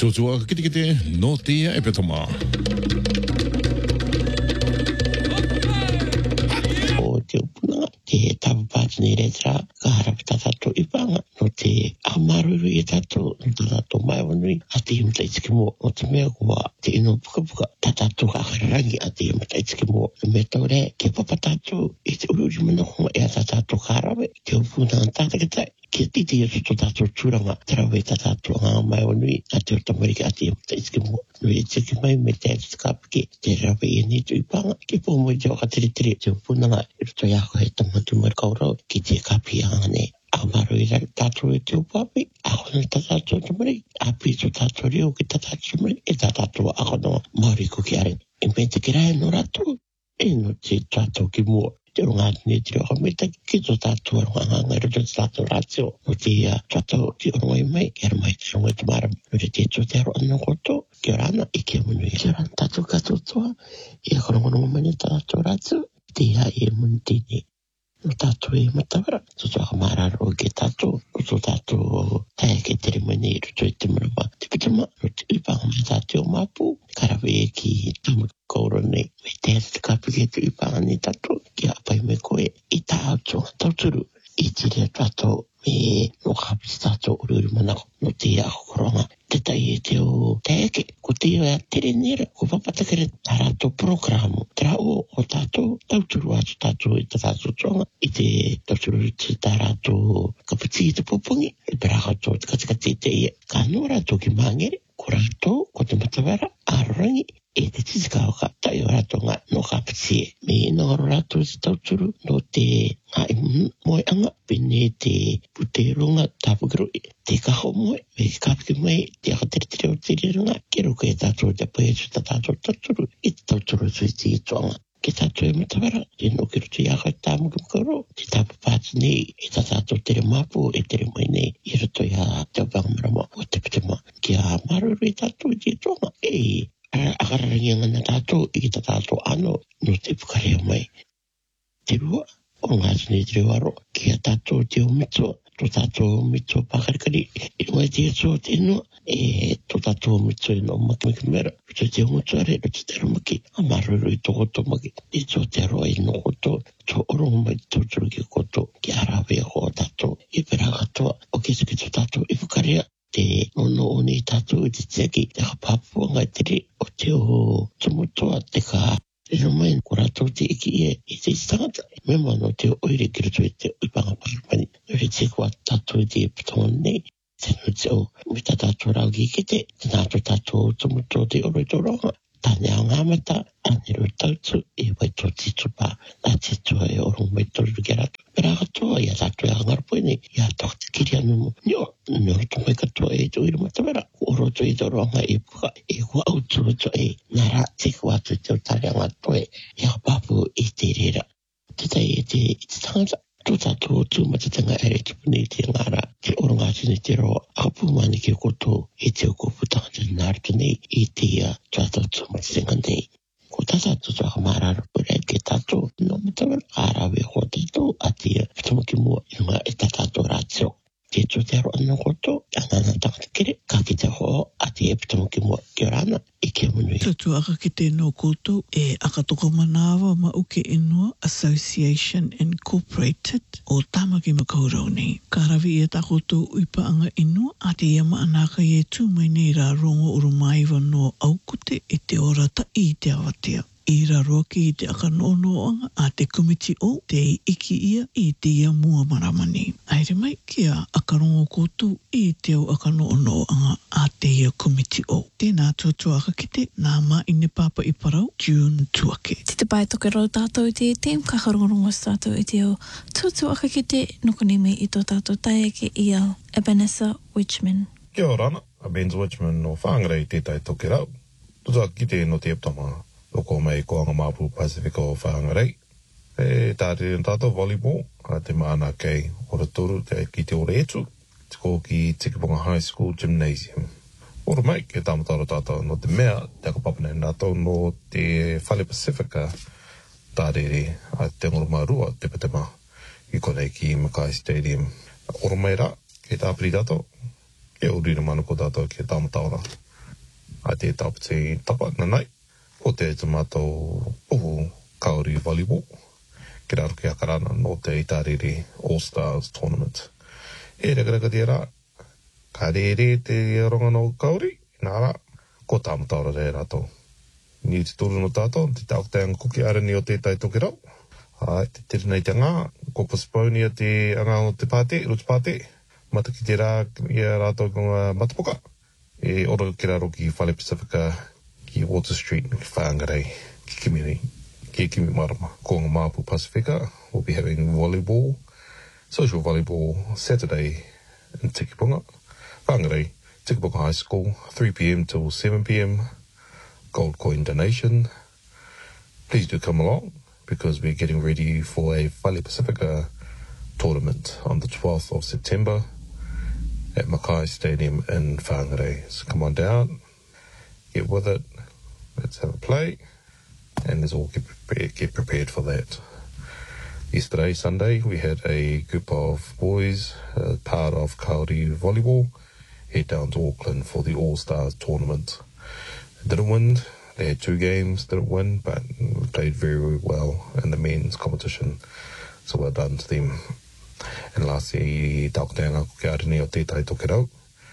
Tutua kite no tia e petoma. O te upuna, te tapapati ni retra, ka harap tatato ipanga, no te amaruru i tato, no tatato mai wanui, a te imta itiki mo, o te mea kua, te ino puka puka, tatato ka akarangi a te imta itiki mo, me taure, ke papatato, i te ururi mana kuma e a tatato ka harawe, te upuna an tatakitai, ke titi e tuto tato turanga, terawe tatato ngā mai wanui, a te otamariki a te imta itiki mo, no e tiki mai me te ati kapike, te rawe e ni tu ipanga, ke po mo i te waka tiri te upuna ngā, i roto iako he tamatu mara kaurau, ki te kapi angane, a maro i rai tātou e te upapi, a kono tātou tamari, a pito tātou reo ki tātou tamari, e tātou a kono maori ko ki are. E me te kirai no rato, e no te tātou ki mua. Te runga atene te reo me te ki to tātou runga hanga, roto te tātou ratio, no te tātou ki runga i mai, ki ara mai te runga i te mara, no te to te aro anna koto, ki ora ana, i ki amunu i. Ki ora tātou katotoa, i a kono mani tātou ratio, te ia e muntini. No tātou e matawara, to toa mararo ke tātou, to tātou tae ke tere mani i roto i te marawa. Te pitama, no te upanga mai tātou mapu, karawe e ki tamu kauro nei, me te ati te kapi ke te upanga ni tātou, ki apai me koe, i tātou, tauturu, i tiri a tātou, me no kapiti tātou uri manako, no te a koronga, te tai e te o teeke, ko te a tere nera, ko papatakere tātou programu, tra o tātou, tauturu atu tātou i tātou tonga, i te tauturu i te tātou kapiti i te popongi, i perakato te katikati te ia, ka no rātou ki mangere, ko rātou, ko te matawara, arangi, e te titikauka, tai o rātou ngā no kapiti e. Me ina aro rātou te tauturu, no te ngā moe anga, pene te puteronga tāpukiro e. Te kaho moe, me te kapiki mai, te akatere o te riranga, ke roka e tātou te paetu ta tātou tauturu, i te tauturu tui te i toanga. Ke tātou e matawara, te no ki roto i aka i tāmuka mkauro, te tāpapāti nei, e tā tātou tere mapu, e tere mai nei, i roto i a te apangamarama, o te pitama, ki a maruru i tātou i te toanga, e akararangi ngana tātou, i ta tātou ano, no te pukarea mai. Te rua, o ngā tini te reo aro, ki a tātou te o mito, to tātou mito pakarikari, i mai te ato te inua, e to tātou mito i no maki mera, to te o mito are, to te ramaki, a maruru i toko to maki, i to te aroa i no koto, to orongo mai te tauturu ki koto, ki arawe a hoa tātou, i peragatoa, o ke to tātou i pukarea, te ono o nei tātou i te tiaki, te kapapua ngai tere, o te o tumutoa, te ka ino mai, ko rātou te iki i te tangata. Me no te oire ki roto i te uipanga parapani. No re te kua tātou i te pitonga nei. Te no te o, me tā tātou rau ki kite, te nātou tātou tumutoa te oro i tō ronga. Tāne a ngāmata, ane ro tautu, e wai tō titupa, nā te tua e orong mai tōru ki rātou. Pera katoa, ia tātou e angarapoi nei, ia tōk te kiri anu mo. Nio roto mai katoa e tō ira matawera, o roto i tō ronga e puka, e kua autu roto e, nā rā te kua atu te o tāre angatoe, ia papu i te rera. Te tai e te tangata, tō tātou tū matatanga ere te pune i te ngāra, te oronga tini te roa, akapu mani ki o koto i te o kopu tangata nārtu nei, i te tātou tū matatanga nei. Ko tātou tō akamārara pura ke tātou, no matawara, ārawe ho tātou, a te pitamaki mua, i ngā e tātou rātio. Te tō te aro anna koto, anana tangata kere, ka ki te ho, a te pitamaki mua, ki ora ana, i ke munui. Tatu aka ki te no koto, e akatoko manawa ma uke inua Association Incorporated, o Tamaki Makaurau nei. Karawi e takoto uipa anga inua, a te iama anaka i e tū mai nei rā rongo urumaiwa no aukute e te orata i te awatea. I raro ki i te akanonoanga a te komiti o te iki ia i te ia mua maramani. Aere mai kia akarongo kotu i te au akanonoanga a te ia komiti o. Tēnā tuatua aka kite, nā mā ine pāpa i parau, June Tuake. Te pai toke rau tātou i te team, kakarongorongo tātou i te o tuatua aka kite, nukunimi i tō tātou taeke i au Ebenezer Wichman. Kia ora ana, Ebenezer Wichman no whāngarei tētai toke rau. Tutua kite no te eptama. Loko mai koanga mapu Pasifika o whaangarei. E tātere tātou volleyball, a te maana kei ora toru ki te ora etu, te ko ki Tikiponga High School Gymnasium. Ora mai, ke tāmatara tātou no te mea, te akapapane nātou no te Whale Pasifika, tātere a te ngoromārua, te patema, i konei ki Mackay Stadium. Ora mai rā, ke tāpiri tātou, ke urira manu ko tātou ke tāmatara. a te tapute tapa nanai, o te tātou uhu kauri volleyball, ki raro ki akarana no te Itariri All-Stars Tournament. E rekareka te rā, ka re te ronga no kauri, nā rā, ko tāmataura re rātou. Ni te tūru no tātou, te taukatanga kuki arani o tētai toki rau. Te tere nei te ngā, ko postpone ia te anga o te pāte, rotu pāte, mata ki te rā, ia rātou ko matapoka. E oro ki raro ki Whale Pasifika, ki Water Street, ki Whangarei, ki Kimi Marama. Ko ngā Māpu Pasifika, we'll be having volleyball, social volleyball, Saturday in Tikipunga. Whangarei, Tikipunga High School, 3 p.m. till 7 p.m. Gold coin donation. Please do come along, because we're getting ready for a Whale Pasifika tournament on the 12th of September at Mackay Stadium in Whangarei. So come on down, get with it, let's have a play, and let's all get prepared for that. Yesterday, Sunday, we had a group of boys, part of Kauri Volleyball, head down to Auckland for the All-Stars tournament. Didn't win. They had 2 games, didn't win, but played very, very well in the men's competition. So well done to them. And lastly, taukatanga ko ke arani o tētai toki rau.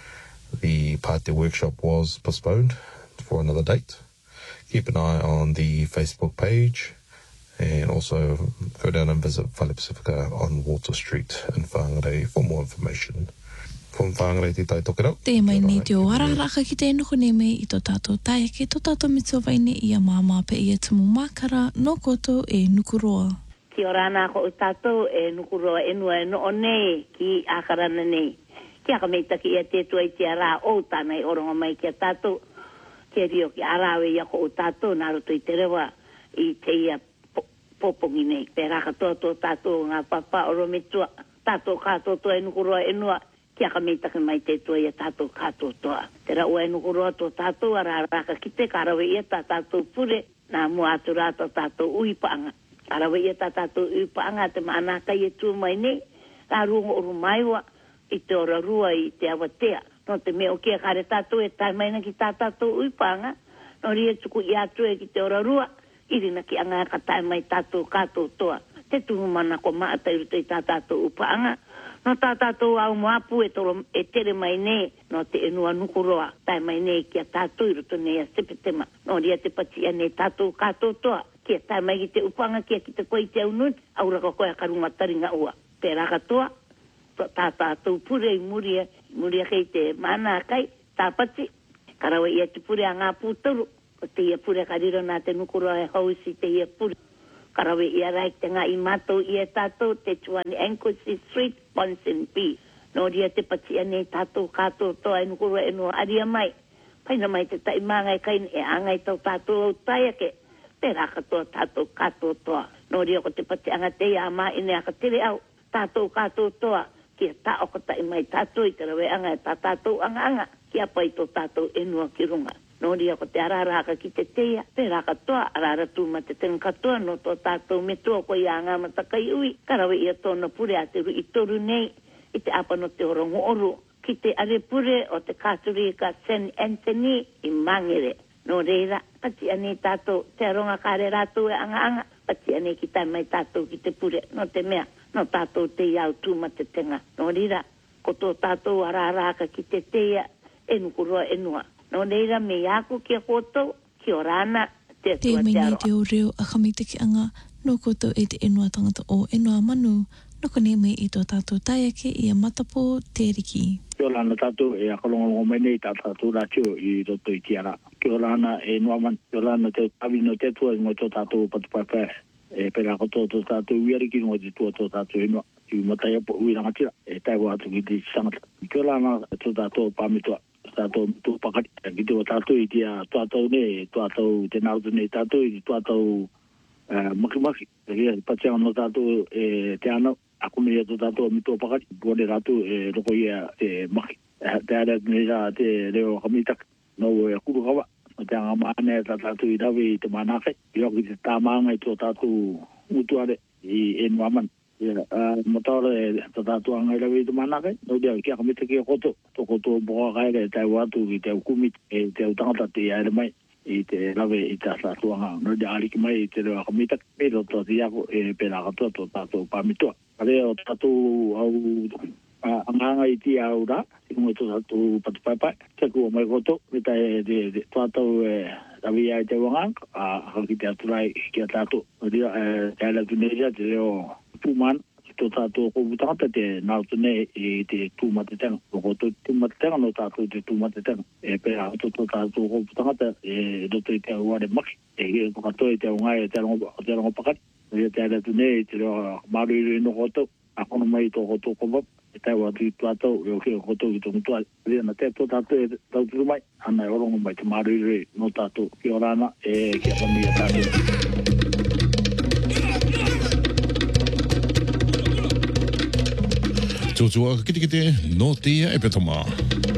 The Pāte workshop was postponed for another date. Keep an eye on the Facebook page, and also go down and visit Whale Pasifika on Water Street in Whangarei for more information. From Whangarei tētai toki rau. Te mai nei te o araraka ki te nuku ne me I tō tātou tae ki tō tātou mitua waine I a māma pe I a tumu mākara no koto e nukuroa. Ki o rāna ko o tātou e nukuroa e nua e no o nei ki ākarana nei. Ki aka mei taki ia tētua I te ara o tānei oronga mai ki a tātou. Ki rio ki arawe ia ko o tātou nā roto I te rewa I te ia popongi nei. Te raka toa tō tātou ngā papa oro metua. Tātou kātou toa e nukuroa e nua. Ki aka mei taki mai te tua ia tātou kātou toa. Te ra ua e nukuroa tō tātou ara raka ki te karawe ia tā tātou pure. Nā mua atu rātou tātou uipaanga. Karawe ia tā tātou uipaanga te maanaka ia tū mai nei. Rā rungo oru maiwa I te ora rua I te awatea. No te mea o kia kare tātou e tai maina ki tā tātou uipaanga. No ria tuku I atu e ki te ora rua. Irina ki anga ka tai mai tātou kātou toa. Te tuhu mana ko maata I ruto I tā tātou uipaanga. No tā tātou au moapu e tere mai nei, no te enua nukuroa, tai mai nei ki a tātou I roto nei a sepetema. No ria te patia nei tātou kātou toa, ki a tai mai ki te upanga, ki a ki te koe te aunut, aura ka koe a karunga taringa ua. Te raka toa, tā tātou pure I muria kei te mana kai, tā pati, karawa ia te pure a ngā pūtaru, o te ia pure kariro nā te nukuroa e hausi te ia pure. Karawe ia raik te ngā I mātou ia tātou te tuani Anglesey Street, Bonson B. No ria te patia nei tātou kātou toa e nukuro e no aria mai. Paina mai te tai māngai kain e angai tau tātou au taiake. Te raka toa tātou kātou toa. No ria ko te patia anga te ia mā ine aka tere au. Tātou kātou toa. Kia tā o ka tai mai tātou I te rawe anga e tā tātou anga. Kia pai tō tātou enua ki runga. No ria ko te araraka ki te teia, te raka toa, arara tūma te tenga katoa, no tō tātou me toa ko ia ngā matakai ui, karawe ia tōna pure a te ru I toru nei, I te apa no te orongo oru, ki te are pure o te kāturika St. Anthony I Mangere. No reira, pati ane tātou, te aronga kare rātou e anga, pati ane ki tai mai tātou ki te pure, no te mea, no tātou te iau tūma te tenga. No reira, ko tō tātou araraka ki te teia, e nukuroa e nua. No neira me aku ki a koto, ki o rana, te atua te aro. Te mene te o reo a kamite ki anga, no koto e te enua tangata o enua manu, no kone me I tō tātou taiake I a matapo te riki. Ki o rana tātou e akalongo mene I tātou rātio I roto I tiara. Ki o rana e enua manu, ki o rana te tawino te tua ngoi tō tātou patupaipai. E pera koto tō tātou uiariki ngoi te tua tō tātou enua. Ki matai apo ui rangatira, e taiwa atu ki te sangata. Ki o rana tō tātou pāmitua. Tātou tu pakati ki te o tātou I tia tātou ne, tātou te nautu ne tātou I tātou makimaki. Ria patia no tātou te anau, aku me ia tātou mito pakati, kone tātou roko ia te maki. Te ara nera te reo hamitak, no e kuru kawa. Te anga maane tātou I rawe I te manake. I roki te tāmanga I tō tātou mutuare I enwaman. motore tātua ngai lawi tu manake no dia kia kamita kia koto to koto boa kai le tai watu ki te kumit e te utangata te ai mai I te lawe I te tātua ngā no dia aliki mai I te rewa kamita pero to te ako e pera katoa to tātua pāmitua kare o tātua au anganga I ti au rā ingo to tātua patupaipai te kua mai koto me tai te tātua lawi ai te wangang haki te aturai kia tātua no dia te ala tunesia te reo Puman, to tātou ko butangata te nautune I te tūmatetanga. Ko to tūmatetanga no tātou te tūmatetanga. E pera to tātou ko butangata e roto I te ware maki. E ko katoa I te ngai te rongo pakati. E te ala tune te reo marui no koto. Akono mai to koto ko bap. E tai watu I tātou e o ke koto I tongu tua. Rea na te to tātou e tātou mai. Ana e orongo mai te marui no tātou. Ki orana e ki a pamia tātou. Tūtua kite no tia e petoma.